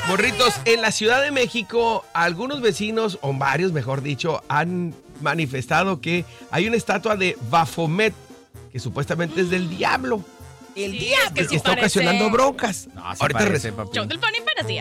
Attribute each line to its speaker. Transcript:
Speaker 1: Morritos, en la Ciudad de México, algunos vecinos, o varios mejor dicho, han manifestado que hay una estatua de Baphomet, que supuestamente es del diablo.
Speaker 2: El
Speaker 3: Sí,
Speaker 2: diablo.
Speaker 3: es que sí
Speaker 1: está
Speaker 3: parece.
Speaker 1: ocasionando broncas.
Speaker 4: No, sí
Speaker 1: Ahorita
Speaker 4: parece, papi.
Speaker 3: Show del pan y fantasía.